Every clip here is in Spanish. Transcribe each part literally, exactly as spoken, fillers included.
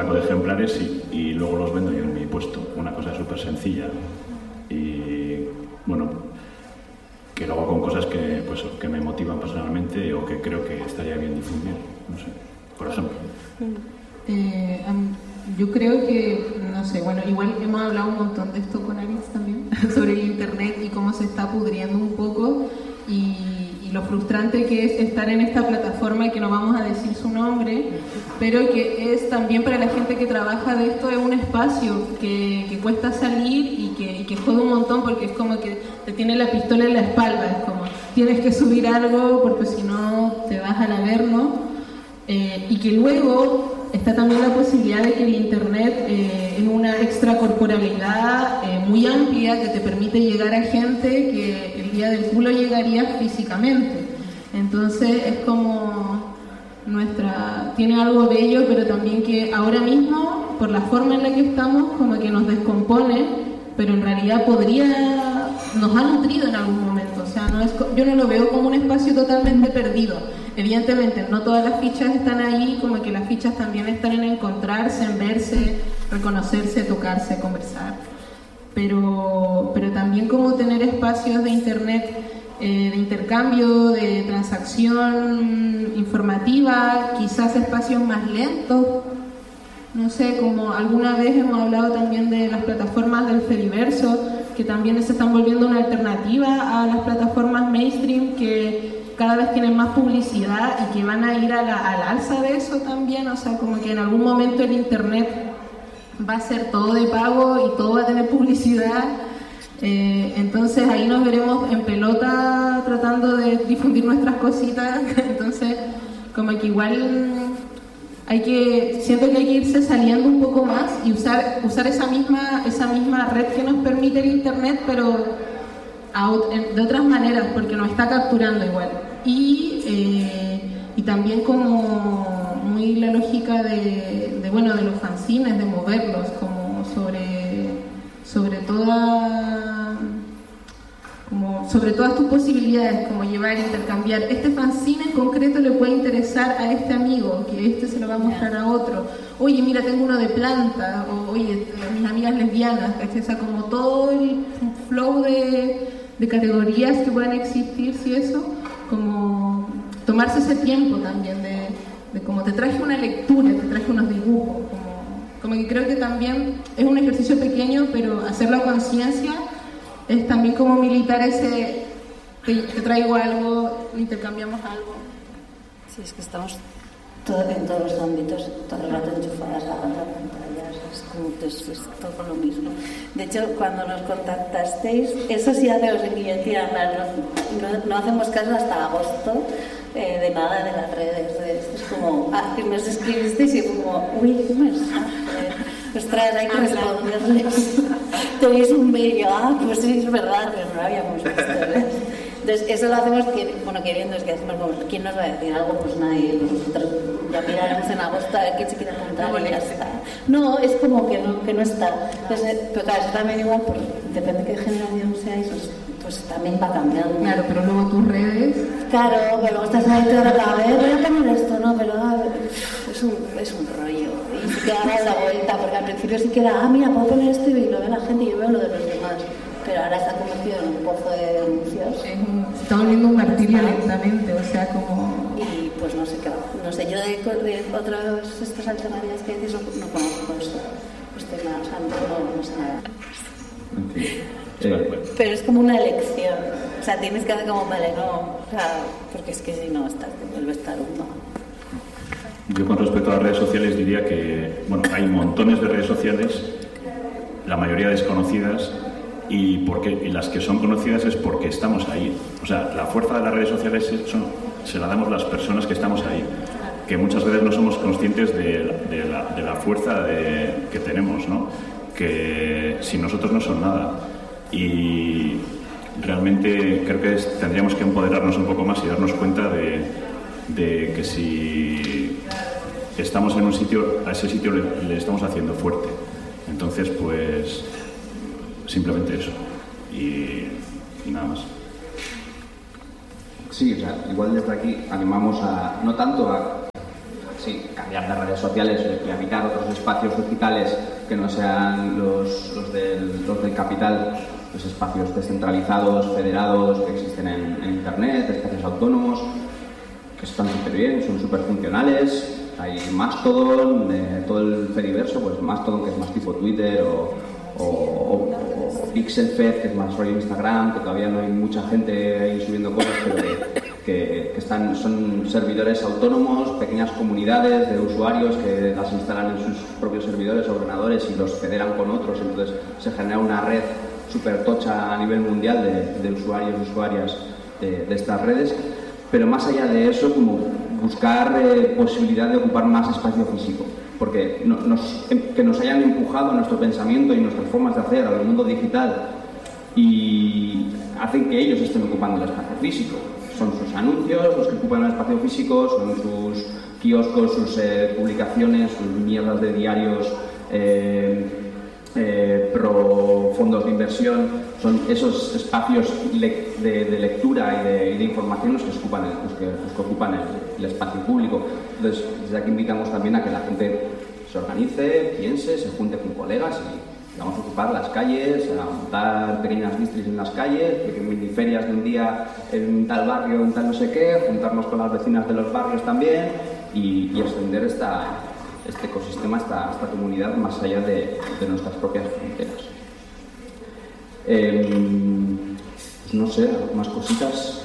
saco de ejemplares y, y luego los vendo yo en mi puesto. Una cosa súper sencilla. Y bueno, que lo hago con cosas que, pues, que me motivan personalmente o que creo que estaría bien difundir. No sé, por ejemplo. Eh, um, yo creo que, no sé, bueno, igual hemos hablado un montón de esto con Alex también, sobre el internet y cómo se está pudriendo un poco y, y lo frustrante que es estar en esta plataforma y que no vamos a decir su nombre, pero que es también para la gente que trabaja de esto, es un espacio que, que cuesta salir y que, y que jode un montón porque es como que te tiene la pistola en la espalda, es como tienes que subir algo porque si no te vas al averno. Eh, y que luego está también la posibilidad de que el internet eh, es una extracorporalidad eh, muy amplia que te permite llegar a gente que el día del culo llegaría físicamente. Entonces es como nuestra, tiene algo bello, pero también que ahora mismo por la forma en la que estamos como que nos descompone, pero en realidad podría, nos ha nutrido en algún momento. O sea, no es, yo no lo veo como un espacio totalmente perdido. Evidentemente no todas las fichas están ahí, como que las fichas también están en encontrarse, en verse, reconocerse, tocarse, conversar, pero, pero también como tener espacios de internet, eh, de intercambio, de transacción informativa, quizás espacios más lentos, no sé, como alguna vez hemos hablado también de las plataformas del Fediverso, que también se están volviendo una alternativa a las plataformas mainstream que cada vez tienen más publicidad y que van a ir a la, al alza de eso también, o sea, como que en algún momento el internet va a ser todo de pago y todo va a tener publicidad, eh, entonces ahí nos veremos en pelota tratando de difundir nuestras cositas, entonces como que igual hay que, siento que hay que irse saliendo un poco más y usar, usar esa misma, esa misma red que nos permite el internet, pero de otras maneras, porque nos está capturando igual. Y, eh, y también como muy la lógica de, de, bueno, de los fanzines, de moverlos, como sobre, sobre toda... como sobre todas tus posibilidades, como llevar, intercambiar. Este fanzine en concreto le puede interesar a este amigo, que este se lo va a mostrar a otro. Oye, mira, tengo uno de planta, o oye, mis amigas lesbianas, ¿cachai? O sea, como todo el flow de, de categorías que puedan existir, si eso, como tomarse ese tiempo también de, de como te traje una lectura, te traje unos dibujos, como, como que creo que también es un ejercicio pequeño, pero hacerlo a conciencia es también como militar ese, te, te traigo algo, intercambiamos algo. Sí, es que estamos todo, en todos los ámbitos, todo el rato enchufadas a las pantallas, es como es, es todo lo mismo. De hecho, cuando nos contactasteis, eso sí hace los guillotina, no, no, no hacemos caso hasta agosto eh, de nada de las redes. De, es como, ah, que nos escribisteis y como, uy, qué mensaje. Ostras, hay que responderles. Tenéis un mail, ah, pues sí, es verdad, pero no lo habíamos visto, ¿ves? Entonces, eso lo hacemos, bueno, queriendo, es que hacemos como, ¿quién nos va a decir algo? Pues nadie, pues nosotros ya miraremos en agosto a ver quién se quiere apuntar y ya está. No, es como que no, que no está. Entonces, pero claro, eso también igual, pues, depende de qué generación seáis, pues, pues también va cambiando. Claro, pero luego tus redes... Claro, pero luego estás ahí toda la vez, voy a poner esto, no, pero a ver, es un, es un rollo. Y sí que hagas la vuelta, porque al principio sí que era, ah, mira, puedo poner esto y lo ve la gente y yo veo lo de los demás. Pero ahora está convertido en un pozo de denuncias. Es un, se está volviendo un martirio lentamente, o sea, como... Y pues no sé qué, no sé, yo de, de otras estas alternativas que decís no, no conozco eso. Pues de nada, o sea, no, no sé nada. Eh, Pero es como una elección, o sea, tienes que hacer como, vale, no, o sea, porque es que si no, estás, te vuelve a estar uno. Yo con respecto a las redes sociales diría que, bueno, hay montones de redes sociales, la mayoría desconocidas, y, porque, y las que son conocidas es porque estamos ahí. O sea, la fuerza de las redes sociales son, se la damos las personas que estamos ahí, que muchas veces no somos conscientes de, de, la, de la fuerza de, que tenemos, ¿no? Que sin nosotros no son nada. Y realmente creo que es, tendríamos que empoderarnos un poco más y darnos cuenta de, de que si estamos en un sitio, a ese sitio le, le estamos haciendo fuerte. Entonces, pues, simplemente eso. Y, y nada más. Sí, o sea, igual desde aquí animamos a, no tanto a sí, cambiar de redes sociales y habitar otros espacios digitales que no sean los, los, del, los del capital, los espacios descentralizados, federados, que existen en, en Internet, espacios autónomos, que están súper bien, son súper funcionales. Hay Mastodon, eh, todo el Fediverso, pues Mastodon, que es más tipo Twitter, o, o, o, o Pixelfed, que es más rollo Instagram, que todavía no hay mucha gente ahí subiendo cosas, pero que, que, que están, son servidores autónomos, pequeñas comunidades de usuarios que las instalan en sus propios servidores, ordenadores, y los federan con otros. Entonces se genera una red súper tocha a nivel mundial de, de usuarios y usuarias de, de estas redes. Pero más allá de eso, como buscar eh, posibilidad de ocupar más espacio físico, porque no, nos, que nos hayan empujado nuestro pensamiento y nuestras formas de hacer al mundo digital y hacen que ellos estén ocupando el espacio físico. Son sus anuncios los que ocupan el espacio físico, son sus kioscos, sus eh, publicaciones, sus mierdas de diarios eh, eh, pro fondos de inversión. Son esos espacios le de, de lectura y de, y de información los que ocupan, el, los que, los que ocupan el, el espacio público. Entonces, desde aquí invitamos también a que la gente se organice, piense, se junte con colegas y vamos a ocupar las calles, a montar pequeñas distris en las calles, pequeñas ferias de un día en tal barrio, en tal no sé qué, juntarnos con las vecinas de los barrios también y, y extender esta, este ecosistema, esta, esta comunidad más allá de, de nuestras propias fronteras. Eh, pues no sé, más cositas.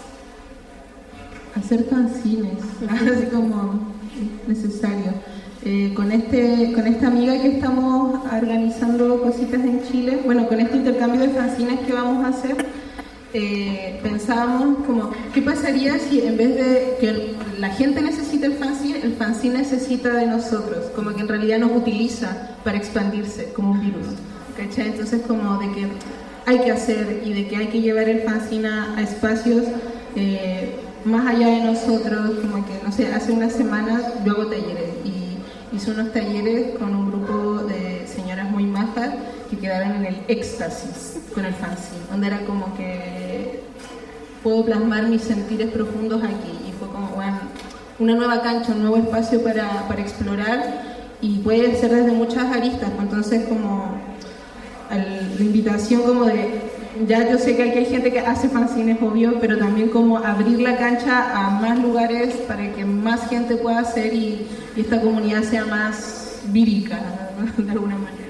Hacer fanzines, así como necesario. Eh, con, este, con esta amiga que estamos organizando cositas en Chile, bueno, con este intercambio de fanzines que vamos a hacer, eh, pensábamos como, ¿qué pasaría si en vez de que la gente necesita el fanzine, el fanzine necesita de nosotros? Como que en realidad nos utiliza para expandirse como un virus. ¿Cachai? Entonces como de que hay que hacer y de que hay que llevar el fanzine a, a espacios eh, más allá de nosotros, como que, no sé, hace unas semanas yo hago talleres y hice unos talleres con un grupo de señoras muy majas que quedaron en el éxtasis con el fanzine, donde era como que puedo plasmar mis sentires profundos aquí y fue como, bueno, una nueva cancha, un nuevo espacio para, para explorar y puede ser desde muchas aristas, entonces como la invitación como de, ya yo sé que aquí hay gente que hace fanzines, obvio, pero también como abrir la cancha a más lugares para que más gente pueda hacer y, y esta comunidad sea más vírica, ¿no? De alguna manera.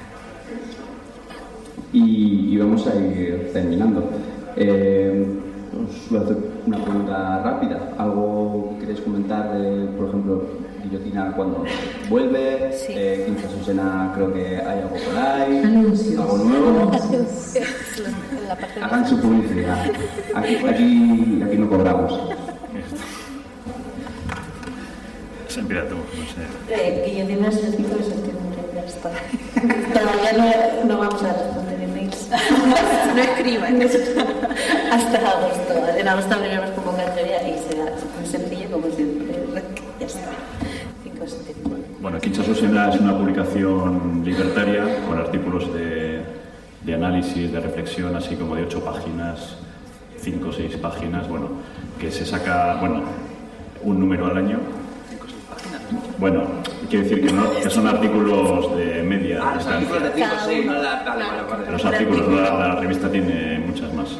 Y, y vamos a ir terminando. Eh, os voy a hacer una pregunta rápida. ¿Algo que queréis comentar de, por ejemplo, Guillotina cuando vuelve? Sí. Eh, Quinta Susena, creo que hay algo por ahí. Anuncios. Algo nuevo. La parte de Hagan su publicidad. Aquí, aquí, aquí no cobramos. Empieza tú, no sé. Eh, Guillotina es el cinco de septiembre, ya está. Todavía no, no vamos a responder emails. No escriban. Hasta agosto. En agosto abriremos convocatoria y será muy sencillo como siempre. Ya está. cinco de septiembre. Bueno, Quinta Susena es una publicación libertaria con artículos de, de análisis, de reflexión, así como de ocho páginas, cinco o seis páginas, bueno, que se saca, bueno, un número al año. Bueno, quiero decir que, no, que son artículos de media Ah, los distancia. artículos de cinco, sí, no la... Vale, vale, vale. Los artículos, la, la revista tiene muchas más.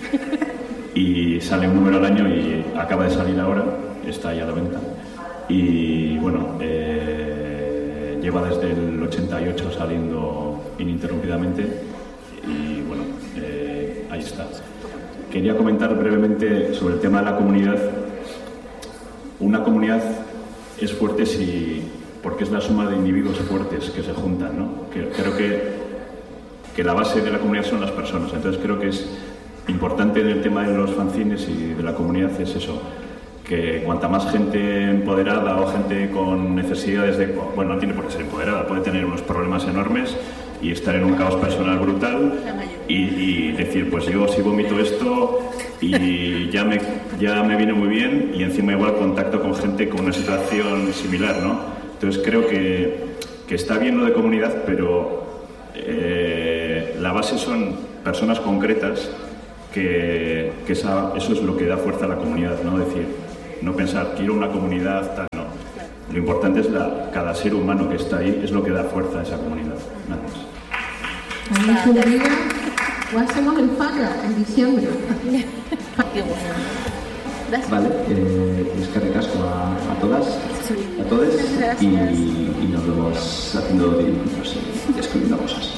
Y sale un número al año y acaba de salir ahora, está ya a la venta. Y bueno, eh, lleva desde el ochenta y ocho saliendo ininterrumpidamente y bueno, eh, ahí está. Quería comentar brevemente sobre el tema de la comunidad. Una comunidad es fuerte si, porque es la suma de individuos fuertes que se juntan, ¿no? Que, creo que, que la base de la comunidad son las personas, entonces creo que es importante en el tema de los fanzines y de la comunidad es eso, que cuanta más gente empoderada o gente con necesidades de... Bueno, no tiene por qué ser empoderada, puede tener unos problemas enormes y estar en un caos personal brutal y, y decir, pues yo si vomito esto y ya me, ya me viene muy bien y encima igual contacto con gente con una situación similar, ¿no? Entonces creo que, que está bien lo de comunidad, pero eh, la base son personas concretas que, que esa, eso es lo que da fuerza a la comunidad, ¿no? Decir, no pensar, quiero una comunidad tal, no. Lo importante es la, cada ser humano que está ahí, es lo que da fuerza a esa comunidad. Gracias. Ahí su vida, o hacemos el FACA en diciembre. Qué bueno. Gracias. Vale, eh, es que recasco a, a todas, Sí. a todos, Muchas gracias. y, y nos vemos haciendo dibujos y escribiendo cosas.